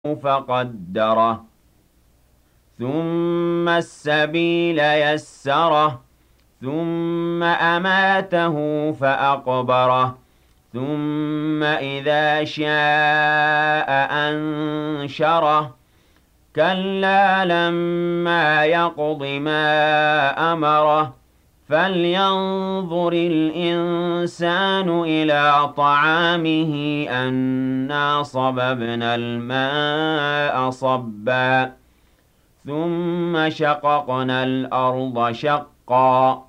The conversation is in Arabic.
فقدره ثم السبيل يسره ثم أماته فأقبره ثم إذا شاء أنشره كلا لما يقض ما أمره فلينظر الإنسان إلى طعامه أنا صببنا الماء صبا ثم شققنا الأرض شقا